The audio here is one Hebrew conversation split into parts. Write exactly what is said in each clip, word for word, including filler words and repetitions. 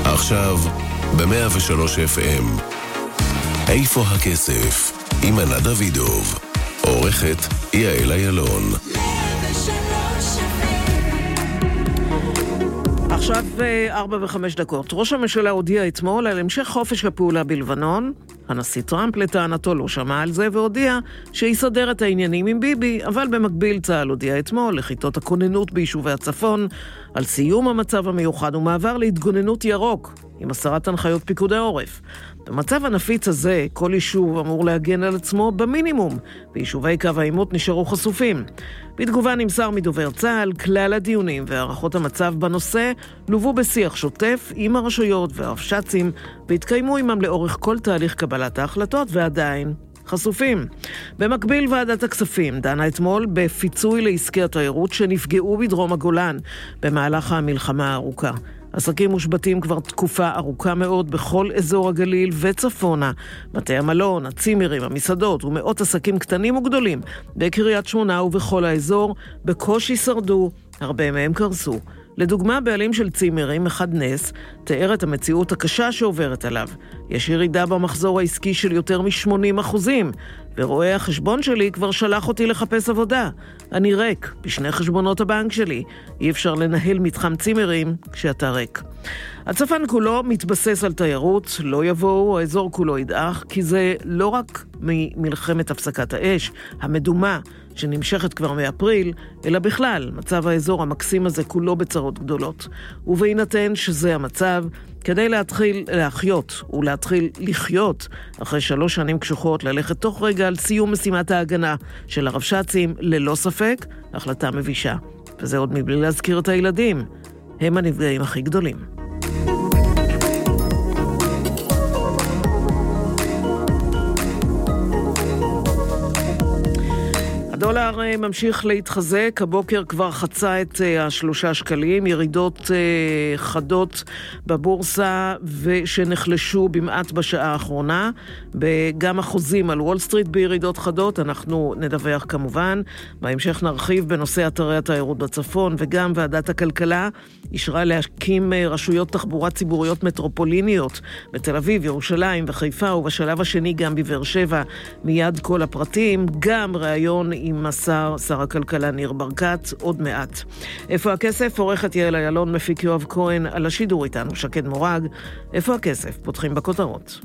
עכשיו ב-מאה ושלוש אף אם. איפה הכסף? עם ענת דוידוב. עורכת יעל אילון. עכשיו ארבע וחמש דקות. ראש הממשלה הודיע אתמול על המשך חופש הפעולה בלבנון. הנשיא טראמפ לטענתו לא שמע על זה והודיע שיסדר את העניינים עם ביבי, אבל במקביל צה"ל הודיע אתמול לכיתות הכוננות ביישובי הצפון על סיום המצב המיוחד ומעבר להתגוננות ירוק עם הסרת הנחיות פיקוד העורף. במצב הנפיץ הזה, כל יישוב אמור להגן על עצמו במינימום, ויישובי קו העימות נשארו חשופים. בתגובה נמסר מדובר צה"ל, כלל הדיונים והערכות המצב בנושא לובו בשיח שוטף עם הרשויות והרבש"צים, והתקיימו עמם לאורך כל תהליך קבלת ההחלטות ועדיין חשופים. במקביל ועדת הכספים דנה אתמול בפיצוי לעסקי התיירות שנפגעו בדרום הגולן במהלך המלחמה הארוכה. עסקים מושבתים כבר תקופה ארוכה מאוד בכל אזור הגליל וצפונה. בתי המלון, הצימרים, המסעדות ומאות עסקים קטנים וגדולים בקריית שמונה ובכל האזור בקושי שרדו, הרבה מהם קרסו. לדוגמה, בעלים של צימרים, אחד נס, תיאר את המציאות הקשה שעוברת עליו. יש ירידה במחזור העסקי של יותר מ-שמונים אחוזים, ורואה החשבון שלי כבר שלח אותי לחפש עבודה. אני ריק, בשני חשבונות הבנק שלי. אי אפשר לנהל מתחם צימרים כשאתה ריק. הצפון כולו מתבסס על תיירות, לא יבואו, האזור כולו ידעך, כי זה לא רק ממלחמת הפסקת האש, המדומה, שנמשכת כבר מאפריל, אלא בכלל, מצב האזור המקסים הזה כולו בצרות גדולות. ובהינתן שזה המצב, כדי להתחיל להחיות ולהתחיל לחיות, אחרי שלוש שנים קשוחות, ללכת תוך רגע על סיום משימת ההגנה של הרבש"צים, ללא ספק, החלטה מבישה. וזה עוד מבלי להזכיר את הילדים. הם הנפגעים הכי גדולים. הדולר ממשיך להתחזק, הבוקר כבר חצה את השלושה שקלים, ירידות חדות בבורסה ושנחלשו במעט בשעה האחרונה, גם החוזים על וול סטריט בירידות חדות, אנחנו נדווח כמובן, בהמשך נרחיב בנושא אתרי התיירות בצפון, וגם ועדת הכלכלה אישרה להקים רשויות תחבורה ציבוריות מטרופוליניות בתל אביב, ירושלים וחיפה, ובשלב השני גם בבאר שבע, מיד כל הפרטים, גם ראיון עם השר, שר הכלכלה ניר ברקת, עוד מעט. איפה הכסף? עורכת יעל אילון, מפיק יואב כהן, על השידור איתנו שקד מורג. איפה הכסף? פותחים בכותרות.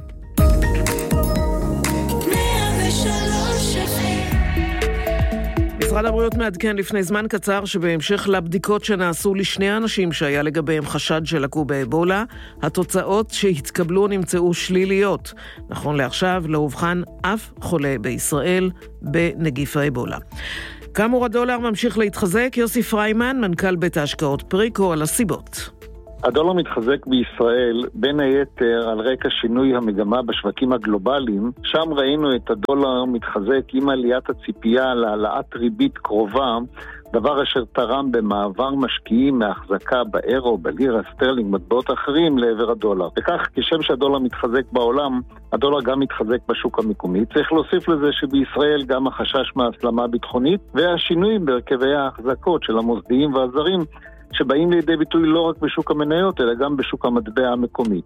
משרד הבריאות מעדכן לפני זמן קצר שבהמשך לבדיקות שנעשו לשני האנשים שהיה לגביהם חשד שלקו באבולה, התוצאות שהתקבלו נמצאו שליליות. נכון לעכשיו לא הובחן אף חולה בישראל בנגיף האבולה. כאמור הדולר ממשיך להתחזק. יוסי פריימן, מנכ"ל בית ההשקעות פריקו, על הסיבות. הדולר מתחזק בישראל בין היתר על רקע שינוי המגמה בשווקים הגלובליים. שם ראינו את הדולר מתחזק עם עליית הציפייה להעלאת ריבית קרובה, דבר אשר תרם במעבר משקיעים מהחזקה באירו, בלירה, סטרלינג, מטבעות אחרים לעבר הדולר. וכך, כשם שהדולר מתחזק בעולם, הדולר גם מתחזק בשוק המקומי. צריך להוסיף לזה שבישראל גם החשש מהסלמה ביטחונית והשינוי בהרכבי ההחזקות של המוסדיים והזרים שבאים לידי ביטוי לא רק בשוק המניות, אלא גם בשוק המטבע המקומי.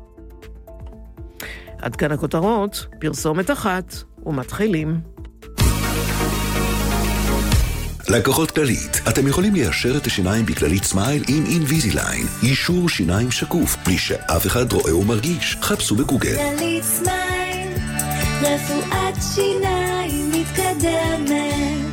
עד כאן הכותרות, פרסומת אחת ומתחילים. לקוחות כללית, אתם יכולים ליישר את השיניים בכללית סמייל עם אינוויזיליין. יישור שיניים שקוף, בלי שאף אחד רואה ומרגיש. חפשו בגוגל. כללית סמייל, רפואת שיניים מתקדמת.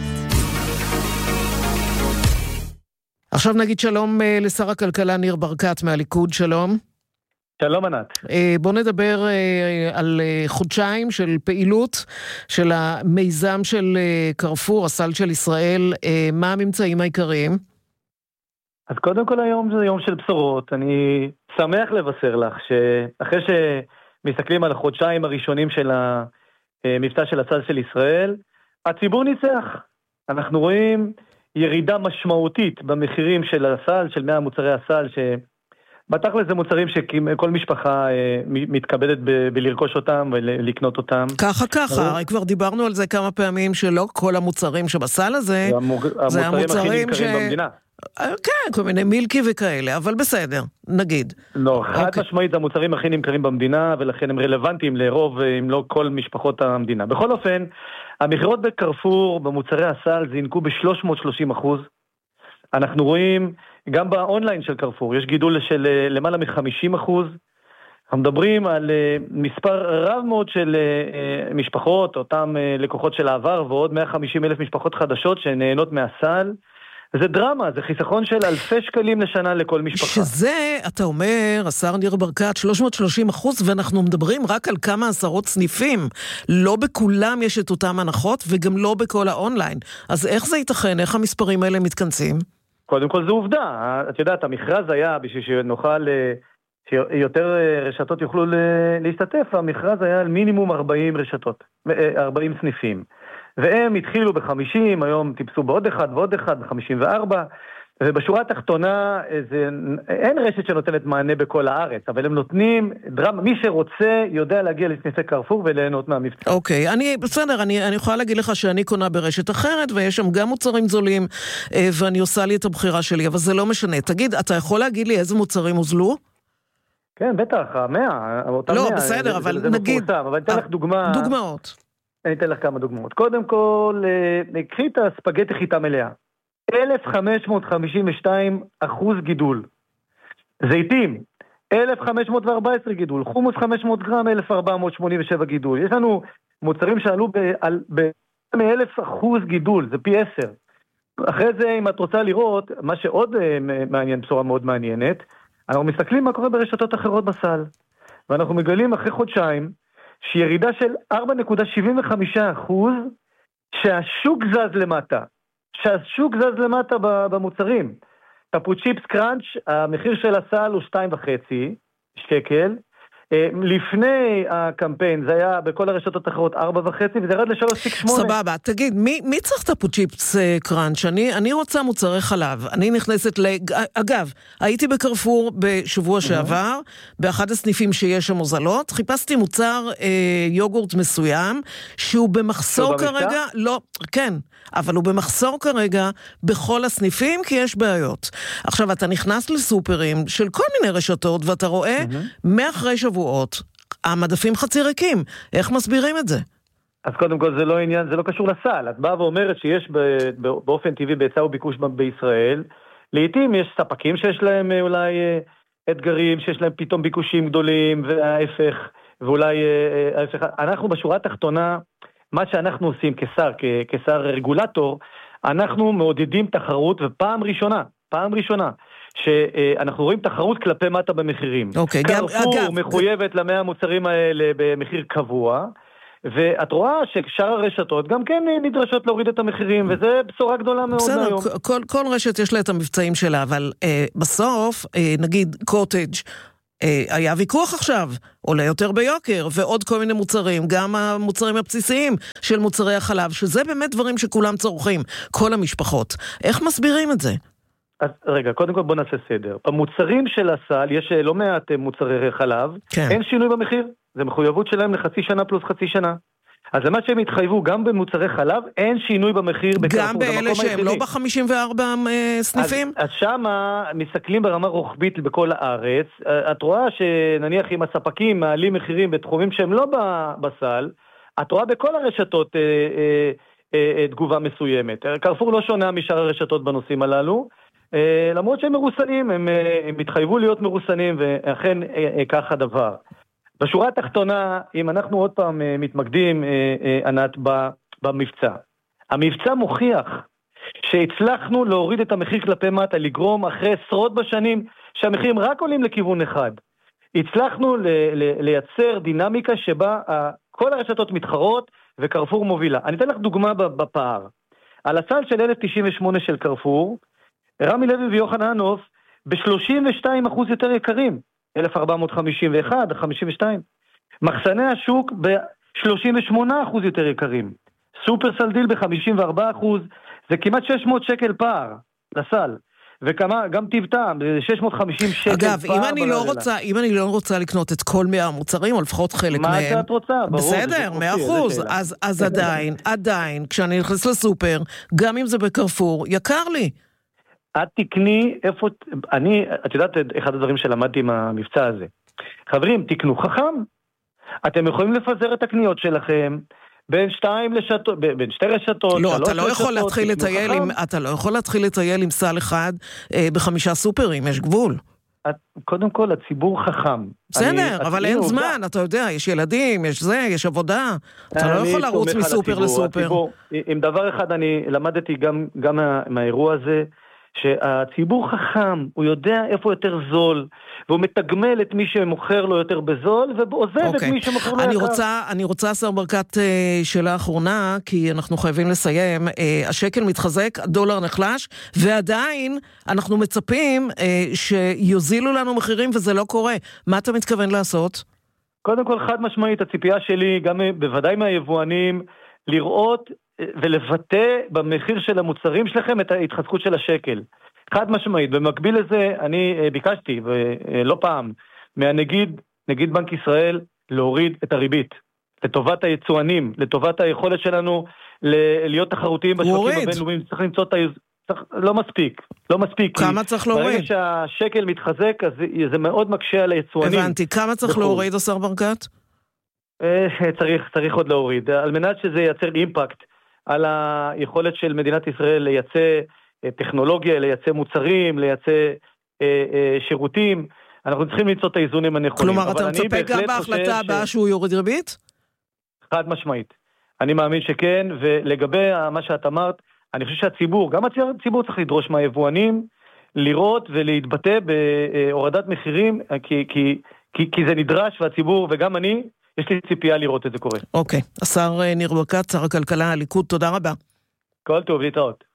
עכשיו נגיד שלום לשר הכלכלה ניר ברקת מהליכוד, שלום. שלום ענת. בוא נדבר על חודשיים של פעילות של המיזם של קרפור, הסל של ישראל. מה הממצאים העיקריים? אז קודם כל היום זה יום של בשורות. אני שמח לבשר לך שאחרי שמסתכלים על החודשיים הראשונים של המבצע של הסל של ישראל, הציבור ניצח. אנחנו רואים ירידה משמעותית במחירים של הסל, של מאה מוצרי הסל, שבתכל'ס זה מוצרים שכל משפחה מתכבדת ב- בלרכוש אותם ולקנות אותם. ככה ככה, הרי כבר דיברנו על זה כמה פעמים, שלא כל המוצרים שבסל הזה, זה המוצרים הכי נמכרים במדינה. כן, כל מיני מילקי וכאלה, אבל בסדר, נגיד. לא, חד משמעית המוצרים הכי נמכרים במדינה, ולכן הם רלוונטיים לרוב, אם לא כל משפחות המדינה. בכל אופן, המחירות בקרפור, במוצרי הסל, זינקו ב-שלוש מאות ושלושים אחוז. אנחנו רואים, גם באונליין של קרפור, יש גידול של למעלה מ-חמישים אחוז. אנחנו מדברים על מספר רב מאוד של משפחות, אותם לקוחות של העבר, ועוד מאה וחמישים אלף משפחות חדשות שנהנות מהסל. זה דרמה, זה חיסכון של אלפי שקלים לשנה לכל משפחה. שזה, אתה אומר, השר ניר ברקת, שלוש מאות ושלושים אחוז, ואנחנו מדברים רק על כמה עשרות סניפים. לא בכולם יש את אותם הנחות, וגם לא בכל האונליין. אז איך זה ייתכן? איך המספרים האלה מתכנסים? קודם כל זו עובדה. את יודעת, המכרז היה בשביל שנוכל, שיותר רשתות יוכלו להשתתף, המכרז היה על מינימום ארבעים רשתות, ארבעים סניפים. והם התחילו ב-חמישים, היום טיפסו בעוד אחד ועוד אחד, ב-חמישים וארבע, ובשורה התחתונה, זה, אין רשת שנותנת מענה בכל הארץ, אבל הם נותנים דרמה, מי שרוצה יודע להגיע לסניפי קרפור וליהנות מהמבצע. אוקיי, אני, בסדר, אני, אני יכולה להגיד לך שאני קונה ברשת אחרת, ויש שם גם מוצרים זולים, ואני עושה לי את הבחירה שלי, אבל זה לא משנה. תגיד, אתה יכול להגיד לי איזה מוצרים הוזלו? כן, בטח, המאה. לא, בסדר, זה, אבל זה, זה נגיד... מפורסם, אבל אתן לך דוגמה... דוגמאות. אני אתן לך כמה דוגמאות. קודם כל, קחי את הספגטי חיטה מלאה. אלף חמש מאות חמישים ושתיים אחוז גידול. זיתים, אלף חמש מאות וארבע עשרה גידול. חומוס חמש מאות גרם, אלף ארבע מאות שמונים ושבע גידול. יש לנו מוצרים שעלו ב-אלף אחוז גידול, זה פי עשר. אחרי זה, אם את רוצה לראות, מה שעוד מעניין, בשורה מאוד מעניינת, אנחנו מסתכלים מה קורה ברשתות אחרות בסל. ואנחנו מגלים אחרי חודשיים, שירידה של ארבע נקודה שבעים וחמישה אחוז, שהשוק זז למטה. שהשוק זז למטה במוצרים. טפו צ'יפס קראנץ', המחיר של הסל הוא שתיים וחצי שקל. לפני הקמפיין זה היה בכל הרשתות האחרות ארבע וחצי, וזה ירד ל-שלוש נקודה שמונה. סבבה, תגיד, מי, מי צריך טפו צ'יפס קראנץ'? אני, אני רוצה מוצרי חלב. אני נכנסת ל... אגב, הייתי בקרפור בשבוע שעבר, באחד הסניפים שיש שם מוזלות, חיפשתי מוצר אה, יוגורט מסוים, שהוא במחסור כרגע... לא, כן. אבל הוא במחסור כרגע בכל הסניפים, כי יש בעיות. עכשיו, אתה נכנס לסופרים של כל מיני רשתות, ואתה רואה, mm-hmm. מאחרי שבועות, המדפים חצי ריקים. איך מסבירים את זה? אז קודם כל, זה לא עניין, זה לא קשור לסל. את באה ואומרת שיש באופן טבעי בהיצע וביקוש בישראל, לעתים יש ספקים שיש להם אולי אתגרים, שיש להם פתאום ביקושים גדולים, וההפך, ואולי ההפך. אנחנו בשורה התחתונה, מה שאנחנו עושים כשר, כשר רגולטור, אנחנו מעודדים תחרות, ופעם ראשונה, פעם ראשונה, שאנחנו רואים תחרות כלפי מטה במחירים. אוקיי, קרפור אגב, מחויבת למאה המוצרים האלה במחיר קבוע, ואת רואה ששאר הרשתות גם כן נדרשות להוריד את המחירים, וזה בשורה גדולה מאוד בסדר, היום. כל, כל רשת יש לה את המבצעים שלה, אבל אה, בסוף, אה, נגיד קוטג', היה ויכוח עכשיו, עולה יותר ביוקר, ועוד כל מיני מוצרים, גם המוצרים הבסיסיים של מוצרי החלב, שזה באמת דברים שכולם צורכים, כל המשפחות. איך מסבירים את זה? אז רגע, קודם כל בוא נעשה סדר. במוצרים של הסל, יש לא מעט מוצרי חלב, כן. אין שינוי במחיר, זה מחויבות שלהם לחצי שנה פלוס חצי שנה. אז למה שהם התחייבו גם במוצרי חלב, אין שינוי במחיר בקרפור. גם באלה שהם לא ב-חמישים וארבע סניפים? אז, אז שמה מסתכלים ברמה רוחבית בכל הארץ. את רואה שנניח אם הספקים מעלים מחירים בתחומים שהם לא בסל, את רואה בכל הרשתות אה, אה, אה, תגובה מסוימת. קרפור לא שונה משאר הרשתות בנושאים הללו, אה, למרות שהם מרוסנים, הם, הם התחייבו להיות מרוסנים, ואכן אה, אה, כך הדבר. בשורה התחתונה, אם אנחנו עוד פעם מתמקדים, ענת, במבצע. המבצע מוכיח שהצלחנו להוריד את המחיר כלפי מטה, לגרום אחרי עשרות בשנים שהמחירים רק עולים לכיוון אחד. הצלחנו לייצר דינמיקה שבה כל הרשתות מתחרות וקרפור מובילה. אני אתן לך דוגמה בפער. על הסל של אלף תשעים ושמונה של קרפור, רמי לוי ויוחננוף ב-שלושים ושתיים אחוז יותר יקרים. אלף ארבע מאות חמישים ואחת, חמישים ושתיים. מחסני השוק ב-שלושים ושמונה אחוז יותר יקרים. סופר סלדיל ב-חמישים וארבעה אחוז, זה כמעט שש מאות שקל פער לסל. וכמה, גם טבטם, זה שש מאות וחמישים שקל אגב, פער. אגב, אם אני לא רוצה, אם אני לא רוצה לקנות את כל מאה המוצרים, או לפחות חלק מה מהם. מה שאת רוצה? ברור. בסדר, מאה אחוז. אז, אז עדיין, עדיין, כשאני נכנס לסופר, גם אם זה בקרפור, יקר לי. את תקני איפה, אני, את יודעת, אחד הדברים שלמדתי עם המבצע הזה. חברים, תקנו חכם. אתם יכולים לפזר את הקניות שלכם, בין שתיים לשתות, בין שתי רשתות, לא, אתה לא יכול להתחיל לטייל עם, אתה לא יכול להתחיל לטייל עם סל אחד אה, בחמישה סופרים, יש גבול. את, קודם כל, הציבור חכם. בסדר, אני, אבל אין זמן, עובדה. אתה יודע, יש ילדים, יש זה, יש עבודה. אתה לא יכול לרוץ מסופר הציבור, לסופר. הציבור, עם דבר אחד אני למדתי גם, גם מה, מהאירוע הזה, שהציבור חכם, הוא יודע איפה יותר זול, והוא מתגמל את מי שמוכר לו יותר בזול, ועוזב okay. את מי שמוכר לו אני יקר. רוצה, אני רוצה, השר ברקת, שאלה אחרונה, כי אנחנו חייבים לסיים. השקל מתחזק, הדולר נחלש, ועדיין אנחנו מצפים שיוזילו לנו מחירים, וזה לא קורה. מה אתה מתכוון לעשות? קודם כל, חד משמעית, הציפייה שלי, גם בוודאי מהיבואנים, לראות ולבטא במחיר של המוצרים שלכם את ההתחזקות של השקל. חד משמעית. במקביל לזה, אני ביקשתי, ולא פעם, מהנגיד, נגיד בנק ישראל, להוריד את הריבית. לטובת היצואנים, לטובת היכולת שלנו להיות תחרותיים בשווקים הבינלאומיים. צריך למצוא את היז... לא מספיק, לא מספיק. כמה צריך להוריד? ברגע שהשקל מתחזק, אז זה מאוד מקשה על היצואנים. הבנתי, כמה צריך להוריד, השר ברקת? צריך, צריך עוד להוריד. על מנת שזה ייצר אימפקט על היכולת של מדינת ישראל לייצא טכנולוגיה, לייצא מוצרים, לייצא אה, אה, שירותים. אנחנו צריכים למצוא את האיזונים הנכונים. כלומר, אתה מצפה גם בהחלטה הבאה ש... שהוא יוריד ריבית? חד משמעית. אני מאמין שכן, ולגבי מה שאת אמרת, אני חושב שהציבור, גם הציבור צריך לדרוש מהיבואנים, לראות ולהתבטא בהורדת מחירים, כי, כי, כי, כי זה נדרש, והציבור, וגם אני, יש לי ציפייה לראות את זה קורה. אוקיי. השר ניר ברקת, שר הכלכלה, הליכוד, תודה רבה. כל טוב, להתראות.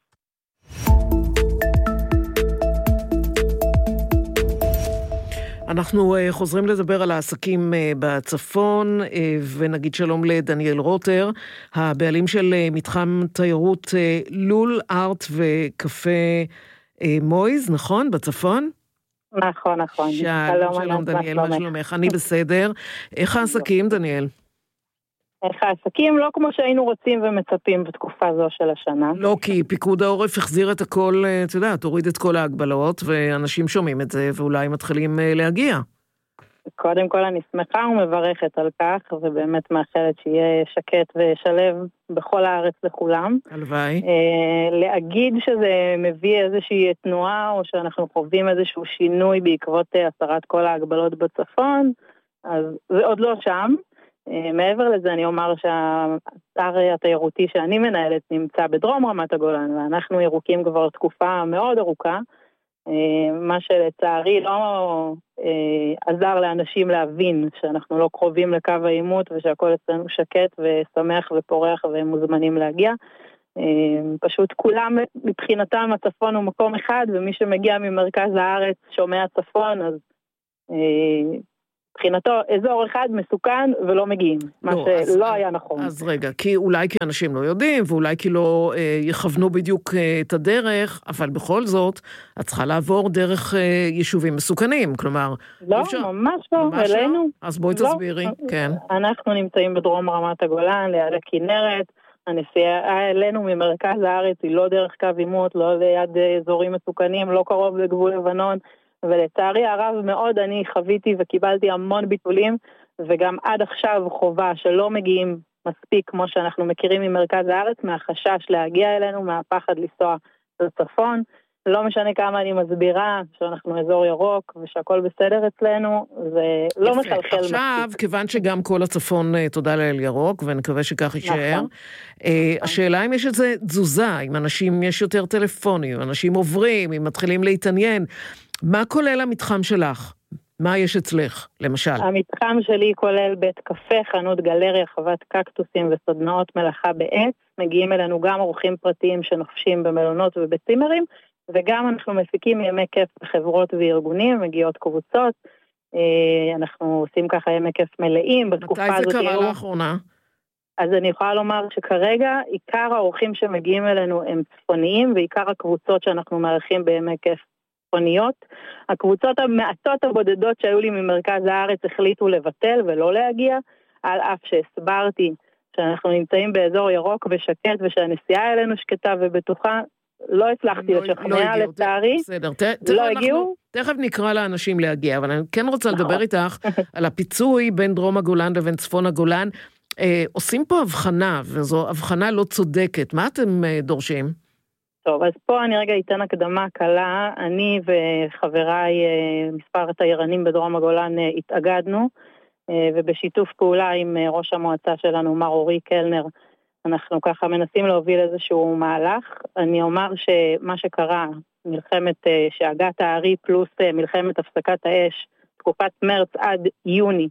אנחנו חוזרים לדבר על העסקים בצפון, ונגיד שלום לדניאל רוטר, הבעלים של מתחם תיירות לול ארט וקפה מויז, נכון? בצפון? נכון, נכון. שלום, שלום דניאל, מה שלומך? אני בסדר. איך העסקים, דניאל? איך העסקים? לא כמו שהיינו רוצים ומצפים בתקופה זו של השנה. לא, כי פיקוד העורף החזיר את הכל, אתה יודע, תוריד את כל ההגבלות, ואנשים שומעים את זה, ואולי מתחילים להגיע. קודם כל אני שמחה ומברכת על כך, ובאמת מאחלת שיהיה שקט ושלב בכל הארץ לכולם. הלוואי. להגיד שזה מביא איזושהי תנועה, או שאנחנו חווים איזשהו שינוי בעקבות הסרת כל ההגבלות בצפון, אז זה עוד לא שם. מעבר לזה אני אומר שהאתר התיירותי שאני מנהלת נמצא בדרום רמת הגולן, ואנחנו ירוקים כבר תקופה מאוד ארוכה, מה שלצערי לא עזר לאנשים להבין שאנחנו לא קרובים לקו העימות, ושהכל אצלנו שקט ושמח ופורח והם מוזמנים להגיע. פשוט כולם מבחינתם הצפון הוא מקום אחד, ומי שמגיע ממרכז הארץ שומע צפון, אז מבחינתו אזור אחד מסוכן ולא מגיעים, מה לא, שלא אז, היה נכון. אז רגע, כי אולי כי אנשים לא יודעים, ואולי כי לא אה, יכוונו בדיוק אה, את הדרך, אבל בכל זאת, את צריכה לעבור דרך אה, יישובים מסוכנים, כלומר... לא, אפשר... ממש לא, ממש אלינו. לא? אז בואי לא. תסבירי, כן. אנחנו נמצאים בדרום רמת הגולן, ליד הכנרת, הנסיעה אלינו ממרכז הארץ היא לא דרך קו עימות, לא ליד אזורים מסוכנים, לא קרוב לגבול לבנון, ולצערי הרב מאוד אני חוויתי וקיבלתי המון ביטולים, וגם עד עכשיו חובה שלא מגיעים מספיק כמו שאנחנו מכירים ממרכז הארץ, מהחשש להגיע אלינו, מהפחד לנסוע לצפון. לא משנה כמה אני מסבירה שאנחנו אזור ירוק ושהכל בסדר אצלנו, זה לא מחלחל מספיק. עכשיו, כיוון שגם כל הצפון תודה לאל ירוק, ונקווה שכך יישאר, השאלה אם יש איזה תזוזה, אם אנשים יש יותר טלפונים, אנשים עוברים, אם מתחילים להתעניין, מה כולל המתחם שלך? מה יש אצלך, למשל? המתחם שלי כולל בית קפה, חנות גלריה, חוות קקטוסים וסדנאות מלאכה בעץ. מגיעים אלינו גם אורחים פרטיים שנופשים במלונות ובצימרים, וגם אנחנו מפיקים ימי כיף בחברות וארגונים, מגיעות קבוצות. אנחנו עושים ככה ימי כיף מלאים. מתי זה קרה לאחרונה? אז אני יכולה לומר שכרגע עיקר האורחים שמגיעים אלינו הם צפוניים, ועיקר הקבוצות שאנחנו מארחים בימי כיף צפוניות. הקבוצות המעטות הבודדות שהיו לי ממרכז הארץ החליטו לבטל ולא להגיע, על אף שהסברתי שאנחנו נמצאים באזור ירוק ושקט, ושהנסיעה אלינו שקטה ובטוחה. לא הצלחתי לשכנע לצערי. בסדר, לא הגיעו. תכף נקרא לאנשים להגיע, אבל אני כן רוצה לדבר איתך על הפיצוי בין דרום הגולן לבין צפון הגולן. עושים פה הבחנה, וזו הבחנה לא צודקת. מה אתם דורשים? טוב, אז פה אני רגע אתן הקדמה קלה. אני וחבריי, מספר תיירנים בדרום הגולן, התאגדנו, ובשיתוף פעולה עם ראש המועצה שלנו, מר אורי קלנר, אנחנו ככה מנסים להוביל איזשהו מהלך. אני אומר שמה שקרה, מלחמת שהגת הארי פלוס מלחמת הפסקת האש, תקופת מרץ עד יוני,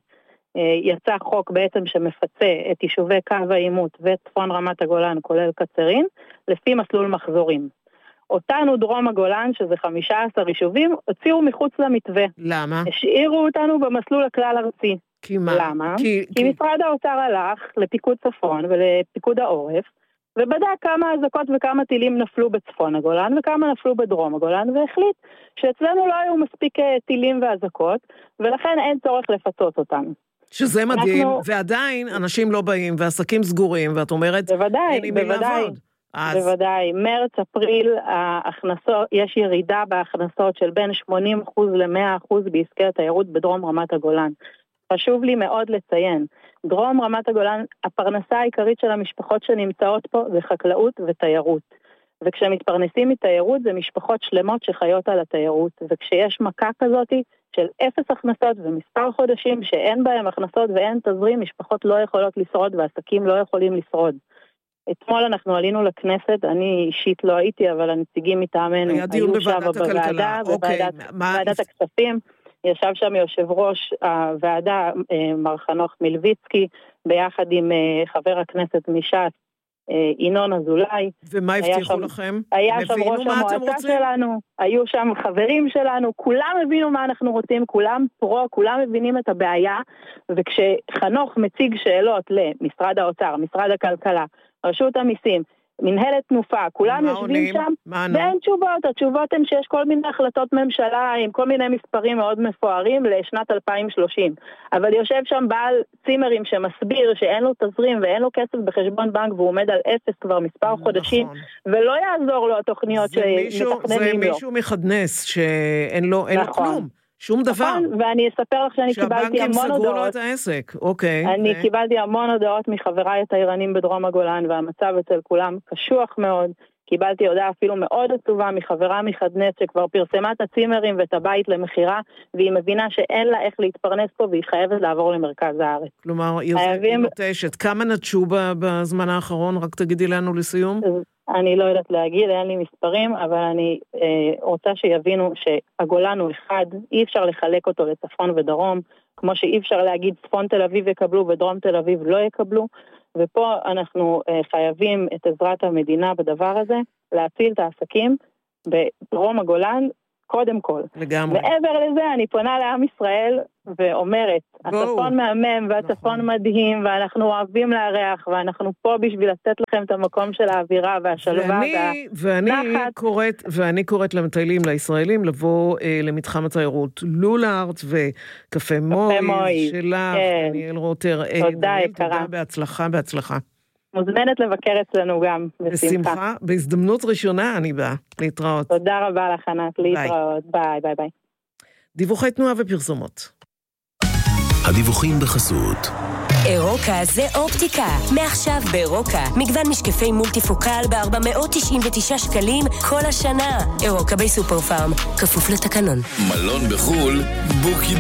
יצא חוק בעצם שמפצה את יישובי קו העימות ואת צפון רמת הגולן, כולל קצרין, לפי מסלול מחזורים. אותנו דרום הגולן, שזה חמישה עשר יישובים, הוציאו מחוץ למתווה. למה? השאירו אותנו במסלול הכלל ארצי. כי מה? למה? כי, כי, כי משרד האוצר הלך לפיקוד צפון ולפיקוד העורף, ובדק כמה אזעקות וכמה טילים נפלו בצפון הגולן וכמה נפלו בדרום הגולן, והחליט שאצלנו לא היו מספיק טילים ואזעקות, ולכן אין צורך לפצות אותנו. שזה מדהים, אנחנו... ועדיין אנשים לא באים, ועסקים סגורים, ואת אומרת, בוודאי, אין עם מי לעבוד. אז... בוודאי, מרץ, אפריל, ההכנסות, יש ירידה בהכנסות של בין שמונים אחוז ל-מאה אחוז בעסקי התיירות בדרום רמת הגולן. חשוב לי מאוד לציין, דרום רמת הגולן, הפרנסה העיקרית של המשפחות שנמצאות פה זה חקלאות ותיירות. וכשמתפרנסים מתיירות זה משפחות שלמות שחיות על התיירות. וכשיש מכה כזאת של אפס הכנסות ומספר חודשים שאין בהם הכנסות ואין תזרים, משפחות לא יכולות לשרוד ועסקים לא יכולים לשרוד. אתמול אנחנו עלינו לכנסת, אני אישית לא הייתי, אבל הנציגים מטעמנו היו שם בוועדה, בוועדת הכספים. ישב שם יושב ראש הוועדה, מר חנוך מלביצקי, ביחד עם חבר הכנסת מש"ס, ינון אזולאי. ומה הבטיחו לכם? היה שם ראש המועצה שלנו, היו שם חברים שלנו, כולם הבינו מה אנחנו רוצים, כולם פרו, כולם מבינים את הבעיה, וכשחנוך מציג שאלות למשרד האוצר, משרד הכלכלה, רשות המיסים, מנהלת תנופה, כולם יושבים שם, ואין תשובות. התשובות הן שיש כל מיני החלטות ממשלה עם כל מיני מספרים מאוד מפוארים לשנת אלפיים ושלושים. אבל יושב שם בעל צימרים שמסביר שאין לו תזרים ואין לו כסף בחשבון בנק והוא עומד על אפס כבר מספר חודשים, ולא יעזור לו התוכניות שמתכננים לו. זה מישהו מחדנס שאין לו כלום. שום דבר. ואני אספר לך שאני קיבלתי המון הודעות. שהבנקים סגרו לו את העסק, אוקיי. אני קיבלתי המון הודעות מחבריי התיירנים בדרום הגולן, והמצב אצל כולם קשוח מאוד. קיבלתי הודעה אפילו מאוד עצובה מחברה מחדנס, שכבר פרסמה את הצימרים ואת הבית למחירה, והיא מבינה שאין לה איך להתפרנס פה, והיא חייבת לעבור למרכז הארץ. כלומר, היא נוטשת. כמה נטשו בזמן האחרון? רק תגידי לנו לסיום. אני לא יודעת להגיד, אין לי מספרים, אבל אני אה, רוצה שיבינו שהגולן הוא אחד, אי אפשר לחלק אותו לצפון ודרום, כמו שאי אפשר להגיד צפון תל אביב יקבלו ודרום תל אביב לא יקבלו, ופה אנחנו אה, חייבים את עזרת המדינה בדבר הזה, להציל את העסקים בדרום הגולן, קודם כל. לגמרי. מעבר לזה, אני פונה לעם ישראל ואומרת, הצפון מהמם והצפון מדהים, ואנחנו אוהבים לארח, ואנחנו פה בשביל לתת לכם את המקום של האווירה והשלווה והנחת. ואני קוראת למטיילים, לישראלים, לבוא אה, למתחם התיירות לולארט וקפה מוי שלך, דניאל רוטר. תודה, יקרה. תודה, בהצלחה, בהצלחה. מוזמנת לבקר אצלנו גם, בשמחה. בשמחה, בהזדמנות ראשונה אני באה, להתראות. תודה רבה לך, ענת, להתראות. ביי, ביי, ביי. דיווחי תנועה ופרסומות. הדיווחים בחסות. אירוקה זה אופטיקה. מעכשיו באירוקה, מגוון משקפי מולטיפוקל ב-ארבע מאות תשעים ותשעה שקלים כל השנה. אירוקה בסופר פארם, כפוף לתקנון. מלון בחול, בוקי